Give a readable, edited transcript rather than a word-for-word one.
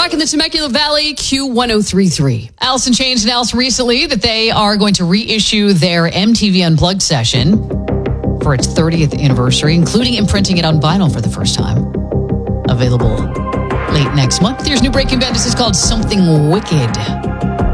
Rock in the Temecula Valley, Q1033. Alice in Chains announced recently that they are going to reissue their MTV Unplugged session for its 30th anniversary, including imprinting it on vinyl for the first time. Available late next month. Here's new Breaking Bad. This is called Something Wicked.